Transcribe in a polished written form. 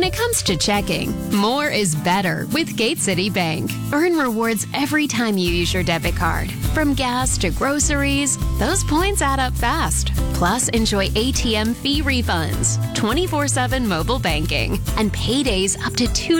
When it comes to checking, more is better with Gate City Bank. Earn rewards every time you use your debit card. From gas to groceries, those points add up fast. Plus, enjoy ATM fee refunds, 24/7 mobile banking, and paydays up to $2